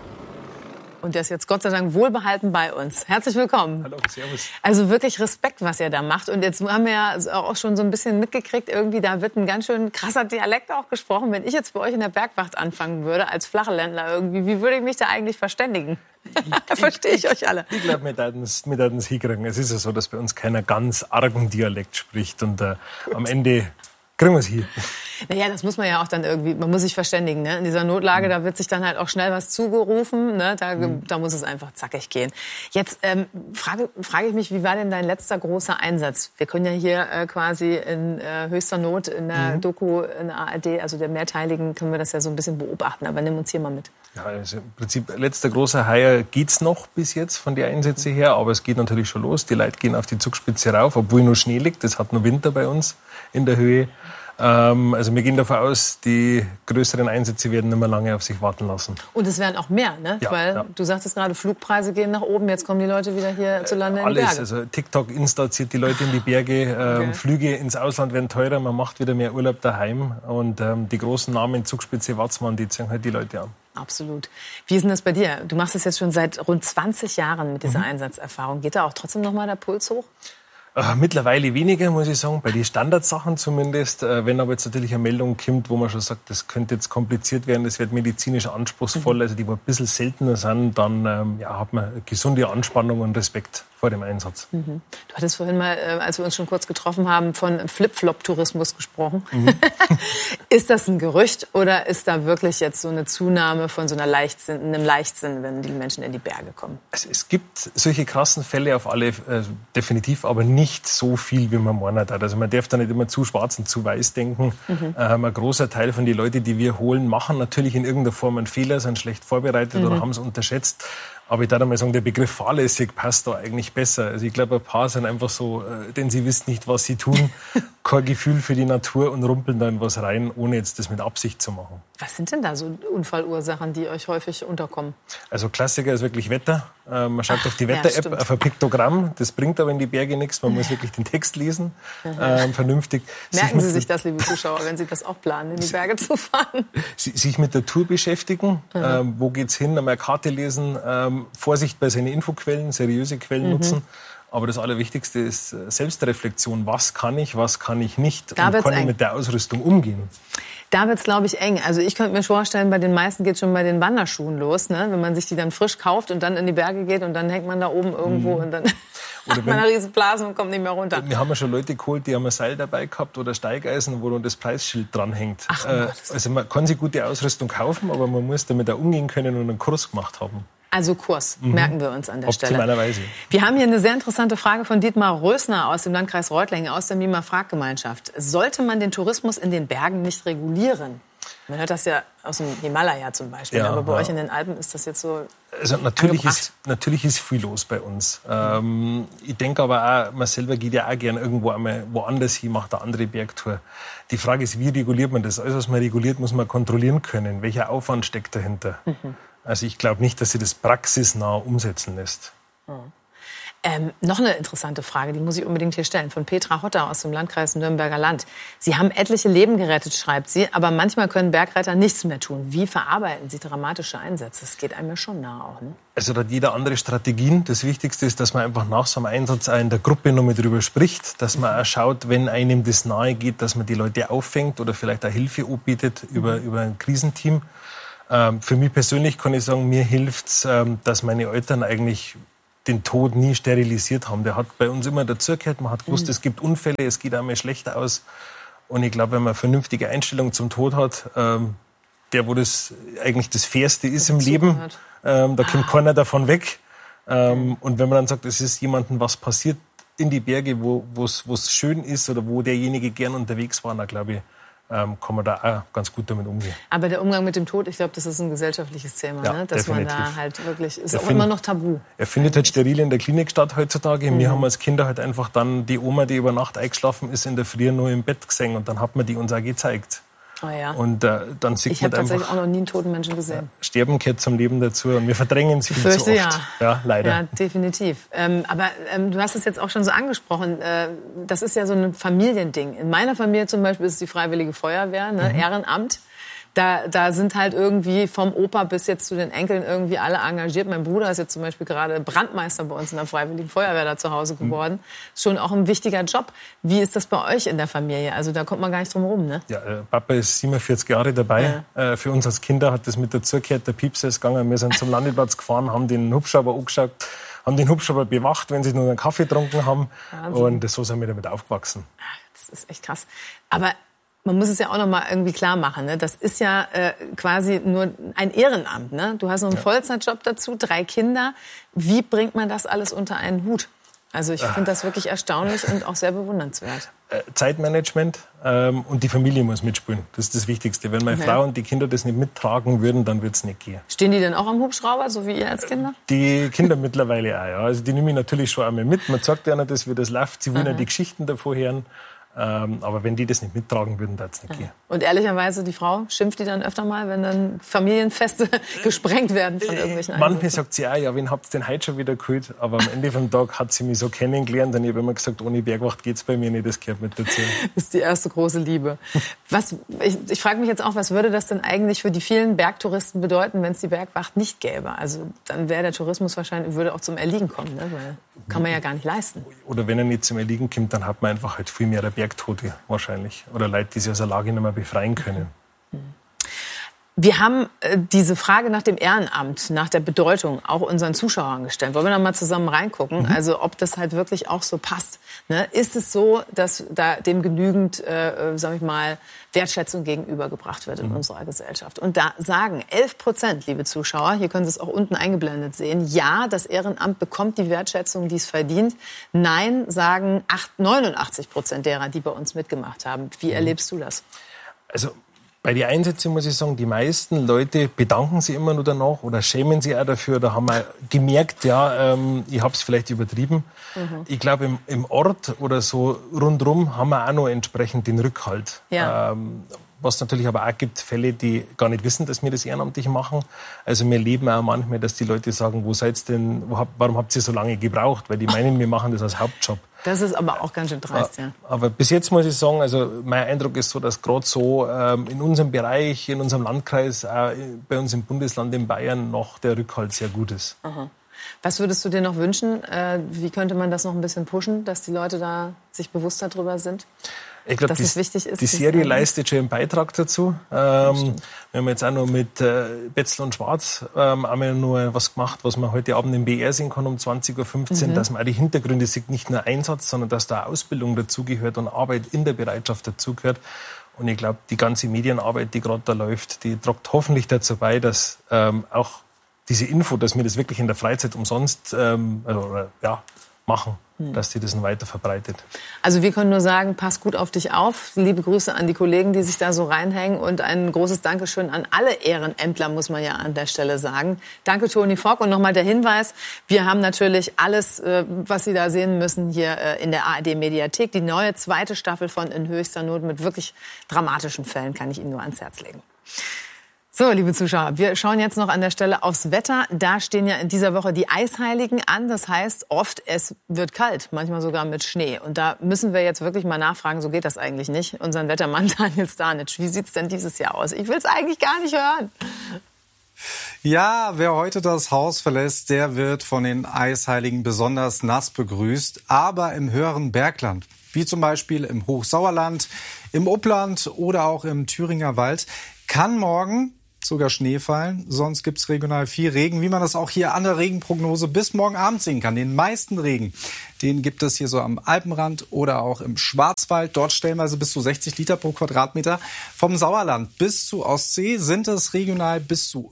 Und der ist jetzt Gott sei Dank wohlbehalten bei uns. Herzlich willkommen. Hallo, servus. Also wirklich Respekt, was ihr da macht. Und jetzt haben wir ja auch schon so ein bisschen mitgekriegt, irgendwie da wird ein ganz schön krasser Dialekt auch gesprochen. Wenn ich jetzt bei euch in der Bergwacht anfangen würde, als Flachländler irgendwie, wie würde ich mich da eigentlich verständigen? Da verstehe ich euch alle. Ich glaube, wir werden es hinkriegen. Es ist ja so, dass bei uns keiner ganz argen Dialekt spricht. Und am Ende kriegen wir es hier. Naja, das muss man ja auch dann irgendwie, man muss sich verständigen. Ne? In dieser Notlage, da wird sich dann halt auch schnell was zugerufen. Ne? Da muss es einfach zackig gehen. Jetzt frage ich mich, wie war denn dein letzter großer Einsatz? Wir können ja hier quasi in höchster Not in der Doku, in der ARD, also der mehrteiligen, können wir das ja so ein bisschen beobachten. Aber nimm uns hier mal mit. Ja, also im Prinzip, letzter großer Haier geht's noch bis jetzt von den Einsätzen her. Aber es geht natürlich schon los. Die Leute gehen auf die Zugspitze rauf, obwohl nur Schnee liegt. Es hat nur Winter bei uns in der Höhe. Also wir gehen davon aus, die größeren Einsätze werden nicht mehr lange auf sich warten lassen. Und es werden auch mehr, ne? Ja, weil du sagtest gerade, Flugpreise gehen nach oben, jetzt kommen die Leute wieder hier zu Lande in die Berge. Alles, also TikTok, Insta zieht die Leute in die Berge, Flüge ins Ausland werden teurer, man macht wieder mehr Urlaub daheim und die großen Namen, Zugspitze, Watzmann, die ziehen halt die Leute an. Absolut. Wie ist denn das bei dir? Du machst es jetzt schon seit rund 20 Jahren mit dieser Einsatzerfahrung. Geht da auch trotzdem noch mal der Puls hoch? Mittlerweile weniger, muss ich sagen, bei den Standardsachen zumindest. Wenn aber jetzt natürlich eine Meldung kommt, wo man schon sagt, das könnte jetzt kompliziert werden, das wird medizinisch anspruchsvoll, also die ein bisschen seltener sind, dann hat man eine gesunde Anspannung und Respekt vor dem Einsatz. Du hattest vorhin mal, als wir uns schon kurz getroffen haben, von Flip-Flop-Tourismus gesprochen. Ist das ein Gerücht oder ist da wirklich jetzt so eine Zunahme von so einem Leichtsinn, wenn die Menschen in die Berge kommen? Es gibt solche krassen Fälle auf alle, definitiv, aber nicht so viel, wie man meint. Also man darf da nicht immer zu schwarz und zu weiß denken. Ein großer Teil von den Leuten, die wir holen, machen natürlich in irgendeiner Form einen Fehler, sind schlecht vorbereitet oder haben es unterschätzt. Aber ich darf mal sagen, der Begriff fahrlässig passt da eigentlich besser. Also ich glaube, ein paar sind einfach so, denn sie wissen nicht, was sie tun, kein Gefühl für die Natur und rumpeln da in was rein, ohne jetzt das mit Absicht zu machen. Was sind denn da so Unfallursachen, die euch häufig unterkommen? Also Klassiker ist wirklich Wetter. Man schaut auf die Wetter-App, auf ein Piktogramm. Das bringt aber in die Berge nichts. Man muss wirklich den Text lesen, vernünftig. Merken Sie sich das, liebe Zuschauer, wenn Sie das auch planen, in die Berge zu fahren? Sich mit der Tour beschäftigen. Wo geht's hin? Einmal Karte lesen. Vorsicht bei seinen Infoquellen, seriöse Quellen nutzen. Aber das Allerwichtigste ist Selbstreflexion. Was kann ich nicht? Und kann ich mit der Ausrüstung umgehen? Da wird's, glaube ich, eng. Also ich könnte mir vorstellen, bei den meisten geht schon bei den Wanderschuhen los, ne? Wenn man sich die dann frisch kauft und dann in die Berge geht und dann hängt man da oben irgendwo und dann hat man eine riesen Blase und kommt nicht mehr runter. Wir haben ja schon Leute geholt, die haben ein Seil dabei gehabt oder Steigeisen, wo dann das Preisschild dranhängt. Also man kann sich gute Ausrüstung kaufen, aber man muss damit auch umgehen können und einen Kurs gemacht haben. Also Kurs, merken wir uns an der Stelle. Optimalerweise. Wir haben hier eine sehr interessante Frage von Dietmar Rösner aus dem Landkreis Reutlingen, aus der Mima Fraggemeinschaft. Sollte man den Tourismus in den Bergen nicht regulieren? Man hört das ja aus dem Himalaya zum Beispiel, aber bei euch in den Alpen ist das jetzt so also natürlich ist viel los bei uns. Ich denke aber auch, man selber geht ja auch gerne irgendwo einmal woanders hin, macht eine andere Bergtour. Die Frage ist, wie reguliert man das? Alles, was man reguliert, muss man kontrollieren können. Welcher Aufwand steckt dahinter? Also ich glaube nicht, dass sie das praxisnah umsetzen lässt. Noch eine interessante Frage, die muss ich unbedingt hier stellen, von Petra Hotter aus dem Landkreis Nürnberger Land. Sie haben etliche Leben gerettet, schreibt sie, aber manchmal können Bergretter nichts mehr tun. Wie verarbeiten Sie dramatische Einsätze? Das geht einem ja schon nahe auch, ne? Also da hat jeder andere Strategien. Das Wichtigste ist, dass man einfach nach so einem Einsatz auch in der Gruppe nochmal drüber spricht, dass man auch schaut, wenn einem das nahe geht, dass man die Leute auffängt oder vielleicht auch Hilfe anbietet über ein Krisenteam. Für mich persönlich kann ich sagen, mir hilft's, dass meine Eltern eigentlich den Tod nie sterilisiert haben. Der hat bei uns immer dazugehört. Man hat gewusst, es gibt Unfälle, es geht einmal schlechter aus. Und ich glaube, wenn man eine vernünftige Einstellung zum Tod hat, der, wo das eigentlich das Fairste ist im Leben, da kommt keiner davon weg. Und wenn man dann sagt, es ist jemandem was passiert in die Berge, wo es schön ist oder wo derjenige gern unterwegs war, dann glaube ich, kann man da auch ganz gut damit umgehen. Aber der Umgang mit dem Tod, ich glaube, das ist ein gesellschaftliches Thema, ja, ne? Dass definitiv. man da halt wirklich, ist auch immer noch tabu. Er findet halt steril in der Klinik statt heutzutage. Wir haben als Kinder halt einfach dann die Oma, die über Nacht eingeschlafen ist, in der Früh nur im Bett gesehen und dann hat man die uns auch gezeigt. Oh ja. Und dann sieht ich man habe tatsächlich einfach, auch noch nie einen toten Menschen gesehen. Sterben gehört zum Leben dazu und wir verdrängen es viel zu oft. Ja. Ja, leider. Ja, definitiv. Aber du hast es jetzt auch schon so angesprochen, das ist ja so ein Familiending. In meiner Familie zum Beispiel ist es die Freiwillige Feuerwehr, ne? Ehrenamt. Da sind halt irgendwie vom Opa bis jetzt zu den Enkeln irgendwie alle engagiert. Mein Bruder ist jetzt zum Beispiel gerade Brandmeister bei uns in der Freiwilligen Feuerwehr da zu Hause geworden. Schon auch ein wichtiger Job. Wie ist das bei euch in der Familie? Also da kommt man gar nicht drum herum, ne? Ja, Papa ist 47 Jahre dabei. Ja. Für uns als Kinder hat das mit dazugehört. Der Piepser ist gegangen. Wir sind zum Landeplatz gefahren, haben den Hubschrauber angeschaut, haben den Hubschrauber bewacht, wenn sie nur einen Kaffee getrunken haben. Wahnsinn. Und so sind wir damit aufgewachsen. Das ist echt krass. Aber man muss es ja auch noch mal irgendwie klar machen, ne? Das ist ja quasi nur ein Ehrenamt, ne? Du hast noch einen Vollzeitjob dazu, 3 Kinder. Wie bringt man das alles unter einen Hut? Also ich finde das wirklich erstaunlich und auch sehr bewundernswert. Zeitmanagement und die Familie muss mitspielen. Das ist das Wichtigste. Wenn meine Frau und die Kinder das nicht mittragen würden, dann wird es nicht gehen. Stehen die denn auch am Hubschrauber, so wie ihr als Kinder? Die Kinder mittlerweile auch, ja. Also die nehme ich natürlich schon einmal mit. Man sagt ja nicht, wie das läuft. Sie wollen ja die Geschichten davor hören. Aber wenn die das nicht mittragen würden, dann es nicht gehen. Und ehrlicherweise, die Frau, schimpft die dann öfter mal, wenn dann Familienfeste gesprengt werden von irgendwelchen Einsätzen? Manchmal sagt sie auch, ja, wen habt ihr denn heute schon wieder geholt? Aber am Ende vom Tag hat sie mich so kennengelernt und ich habe immer gesagt, ohne Bergwacht geht's bei mir nicht, das gehört mit dazu. Das ist die erste große Liebe. Ich frage mich jetzt auch, was würde das denn eigentlich für die vielen Bergtouristen bedeuten, wenn es die Bergwacht nicht gäbe? Also dann wäre der Tourismus wahrscheinlich, würde auch zum Erliegen kommen, ne? Weil kann man ja gar nicht leisten. Oder wenn er nicht zum Erliegen kommt, dann hat man einfach halt viel mehr Bergtote wahrscheinlich. Oder Leute, die sich aus der Lage nicht mehr befreien können. Wir haben diese Frage nach dem Ehrenamt, nach der Bedeutung auch unseren Zuschauern gestellt. Wollen wir da mal zusammen reingucken? Also ob das halt wirklich auch so passt. Ne? Ist es so, dass da dem genügend, sag ich mal, Wertschätzung gegenübergebracht wird in unserer Gesellschaft? Und da sagen 11%, liebe Zuschauer, hier können Sie es auch unten eingeblendet sehen, ja, das Ehrenamt bekommt die Wertschätzung, die es verdient. Nein, sagen 89% derer, die bei uns mitgemacht haben. Wie erlebst du das? Also bei den Einsätzen muss ich sagen, die meisten Leute bedanken sich immer nur danach oder schämen sich auch dafür. Da haben wir gemerkt, ja, ich habe es vielleicht übertrieben. Ich glaube, im Ort oder so rundherum haben wir auch noch entsprechend den Rückhalt. Ja. Was natürlich aber auch gibt Fälle, die gar nicht wissen, dass wir das ehrenamtlich machen. Also wir erleben auch manchmal, dass die Leute sagen, wo seid's denn, warum habt ihr so lange gebraucht? Weil die meinen, wir machen das als Hauptjob. Das ist aber auch ganz schön dreist, ja. Aber bis jetzt muss ich sagen, also mein Eindruck ist so, dass gerade so in unserem Bereich, in unserem Landkreis, bei uns im Bundesland in Bayern noch der Rückhalt sehr gut ist. Aha. Was würdest du dir noch wünschen? Wie könnte man das noch ein bisschen pushen, dass die Leute da sich bewusster drüber sind? Ich glaube, die Serie leistet schon einen Beitrag dazu. Wir haben jetzt auch noch mit Betzel und Schwarz einmal nur was gemacht, was man heute Abend im BR sehen kann um 20.15 Uhr, dass man auch die Hintergründe sieht, nicht nur Einsatz, sondern dass da Ausbildung dazugehört und Arbeit in der Bereitschaft dazugehört. Und ich glaube, die ganze Medienarbeit, die gerade da läuft, die trägt hoffentlich dazu bei, dass auch diese Info, dass wir das wirklich in der Freizeit umsonst machen, dass die das weiter verbreitet. Also wir können nur sagen, pass gut auf dich auf. Liebe Grüße an die Kollegen, die sich da so reinhängen und ein großes Dankeschön an alle Ehrenämtler, muss man ja an der Stelle sagen. Danke Toni Fock und nochmal der Hinweis, wir haben natürlich alles, was Sie da sehen müssen, hier in der ARD-Mediathek. Die neue 2. Staffel von In höchster Not mit wirklich dramatischen Fällen kann ich Ihnen nur ans Herz legen. So, liebe Zuschauer, wir schauen jetzt noch an der Stelle aufs Wetter. Da stehen ja in dieser Woche die Eisheiligen an. Das heißt oft, es wird kalt, manchmal sogar mit Schnee. Und da müssen wir jetzt wirklich mal nachfragen, so geht das eigentlich nicht. Unseren Wettermann Daniel Stanic, wie sieht's denn dieses Jahr aus? Ich will es eigentlich gar nicht hören. Ja, wer heute das Haus verlässt, der wird von den Eisheiligen besonders nass begrüßt. Aber im höheren Bergland, wie zum Beispiel im Hochsauerland, im Upland oder auch im Thüringer Wald, kann morgen sogar Schnee fallen. Sonst gibt's regional viel Regen, wie man das auch hier an der Regenprognose bis morgen Abend sehen kann. Den meisten Regen, den gibt es hier so am Alpenrand oder auch im Schwarzwald. Dort stellenweise bis zu 60 Liter pro Quadratmeter. Vom Sauerland bis zur Ostsee sind es regional bis zu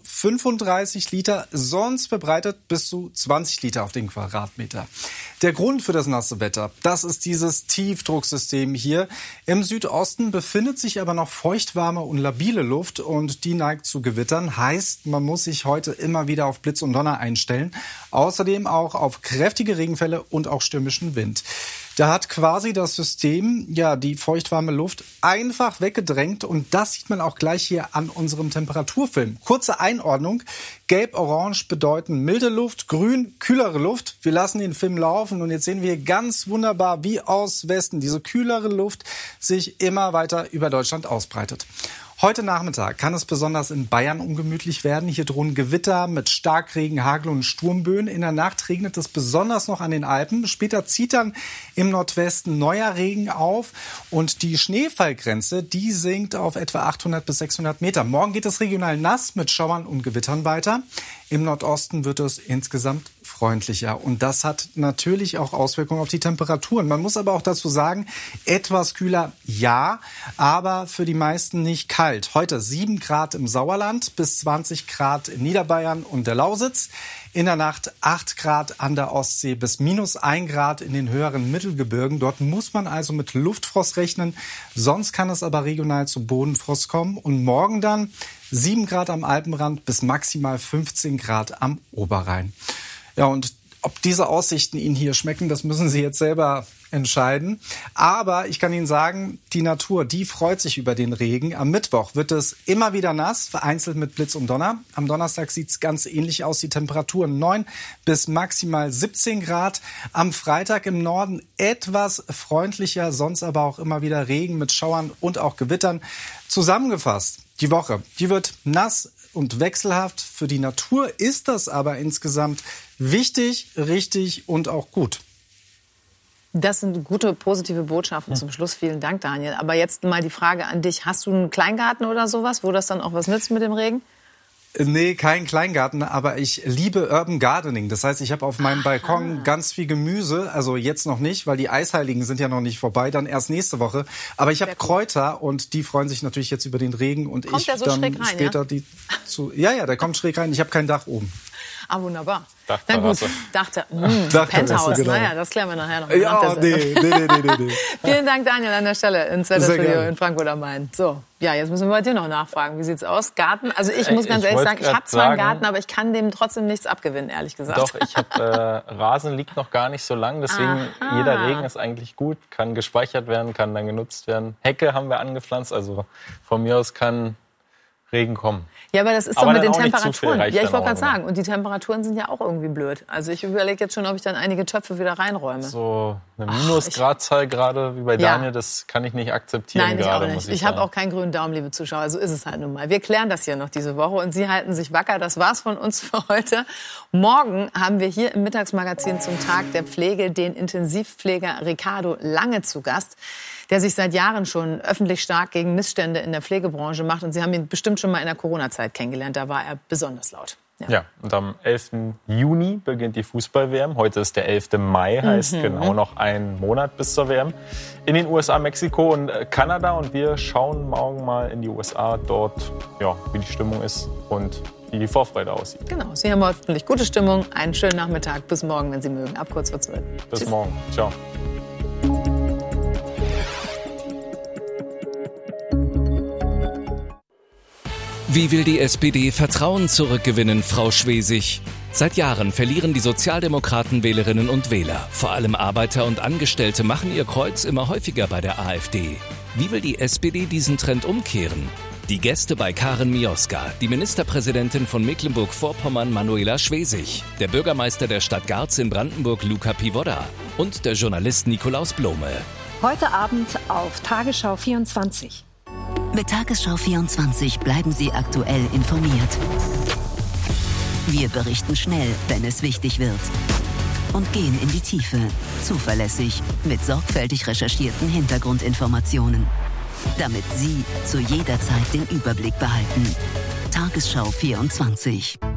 35 Liter, sonst verbreitet bis zu 20 Liter auf den Quadratmeter. Der Grund für das nasse Wetter, das ist dieses Tiefdrucksystem hier. Im Südosten befindet sich aber noch feuchtwarme und labile Luft und die neigt zu Gewittern. Heißt, man muss sich heute immer wieder auf Blitz und Donner einstellen. Außerdem auch auf kräftige Regenfälle und auch stürmischen Wind. Da hat quasi das System, ja, die feuchtwarme Luft einfach weggedrängt und das sieht man auch gleich hier an unserem Temperaturfilm. Kurze Einordnung. Gelb-Orange bedeuten milde Luft, grün kühlere Luft. Wir lassen den Film laufen und jetzt sehen wir ganz wunderbar, wie aus Westen diese kühlere Luft sich immer weiter über Deutschland ausbreitet. Heute Nachmittag kann es besonders in Bayern ungemütlich werden. Hier drohen Gewitter mit Starkregen, Hagel und Sturmböen. In der Nacht regnet es besonders noch an den Alpen. Später zieht dann im Nordwesten neuer Regen auf. Und die Schneefallgrenze, die sinkt auf etwa 800 bis 600 Meter. Morgen geht es regional nass mit Schauern und Gewittern weiter. Im Nordosten wird es insgesamt freundlicher. Und das hat natürlich auch Auswirkungen auf die Temperaturen. Man muss aber auch dazu sagen, etwas kühler, ja, aber für die meisten nicht kalt. Heute 7 Grad im Sauerland bis 20 Grad in Niederbayern und der Lausitz. In der Nacht 8 Grad an der Ostsee bis -1 Grad in den höheren Mittelgebirgen. Dort muss man also mit Luftfrost rechnen. Sonst kann es aber regional zu Bodenfrost kommen. Und morgen dann 7 Grad am Alpenrand bis maximal 15 Grad am Oberrhein. Ja, und ob diese Aussichten Ihnen hier schmecken, das müssen Sie jetzt selber entscheiden. Aber ich kann Ihnen sagen, die Natur, die freut sich über den Regen. Am Mittwoch wird es immer wieder nass, vereinzelt mit Blitz und Donner. Am Donnerstag sieht es ganz ähnlich aus. Die Temperaturen 9 bis maximal 17 Grad. Am Freitag im Norden etwas freundlicher, sonst aber auch immer wieder Regen mit Schauern und auch Gewittern. Zusammengefasst, die Woche, die wird nass und wechselhaft. Für die Natur ist das aber insgesamt wichtig, richtig und auch gut. Das sind gute, positive Botschaften zum Schluss. Vielen Dank, Daniel. Aber jetzt mal die Frage an dich. Hast du einen Kleingarten oder sowas, wo das dann auch was nützt mit dem Regen? Nee, kein Kleingarten, aber ich liebe Urban Gardening. Das heißt, ich habe auf meinem Balkon ganz viel Gemüse. Also jetzt noch nicht, weil die Eisheiligen sind ja noch nicht vorbei, dann erst nächste Woche. Aber ich habe Kräuter und die freuen sich natürlich jetzt über den Regen. Und kommt ich der so dann schräg rein, später ja? Die zu. Ja, der kommt schräg rein. Ich habe kein Dach oben. Ah, wunderbar. Dachterrasse. Penthouse. Genau. Naja, das klären wir nachher noch. Ja, nee. Vielen Dank, Daniel, an der Stelle ins Wetterstudio in Frankfurt am Main. So, ja, jetzt müssen wir bei dir noch nachfragen. Wie sieht's aus? Garten? Also ich muss ganz ehrlich sagen, ich habe zwar einen Garten, aber ich kann dem trotzdem nichts abgewinnen, ehrlich gesagt. Doch, ich habe Rasen liegt noch gar nicht so lang, deswegen jeder Regen ist eigentlich gut, kann gespeichert werden, kann dann genutzt werden. Hecke haben wir angepflanzt, also von mir aus kann Regen kommen. Ja, aber das ist doch mit den Temperaturen. Ja, ich wollte gerade sagen. Und die Temperaturen sind ja auch irgendwie blöd. Also ich überlege jetzt schon, ob ich dann einige Töpfe wieder reinräume. So eine Minusgradzahl gerade wie bei Daniel, das kann ich nicht akzeptieren. Nein, ich auch nicht. Ich habe auch keinen grünen Daumen, liebe Zuschauer. So ist es halt nun mal. Wir klären das hier noch diese Woche und Sie halten sich wacker. Das war's von uns für heute. Morgen haben wir hier im Mittagsmagazin zum Tag der Pflege den Intensivpfleger Ricardo Lange zu Gast, der sich seit Jahren schon öffentlich stark gegen Missstände in der Pflegebranche macht. Und Sie haben ihn bestimmt schon mal in der Corona-Zeit kennengelernt. Da war er besonders laut. Ja, und am 11. Juni beginnt die Fußball-WM. Heute ist der 11. Mai, heißt genau noch ein Monat bis zur WM. In den USA, Mexiko und Kanada. Und wir schauen morgen mal in die USA, dort, ja, wie die Stimmung ist und wie die Vorfreude aussieht. Genau, Sie haben hoffentlich gute Stimmung. Einen schönen Nachmittag. Bis morgen, wenn Sie mögen. Ab kurz vor 12. Bis morgen. Ciao. Wie will die SPD Vertrauen zurückgewinnen, Frau Schwesig? Seit Jahren verlieren die Sozialdemokraten Wählerinnen und Wähler. Vor allem Arbeiter und Angestellte machen ihr Kreuz immer häufiger bei der AfD. Wie will die SPD diesen Trend umkehren? Die Gäste bei Karen Mioska, die Ministerpräsidentin von Mecklenburg-Vorpommern Manuela Schwesig, der Bürgermeister der Stadt Garz in Brandenburg Luca Pivoda und der Journalist Nikolaus Blome. Heute Abend auf Tagesschau 24. Mit Tagesschau 24 bleiben Sie aktuell informiert. Wir berichten schnell, wenn es wichtig wird. Und gehen in die Tiefe, zuverlässig, mit sorgfältig recherchierten Hintergrundinformationen. Damit Sie zu jeder Zeit den Überblick behalten. Tagesschau 24.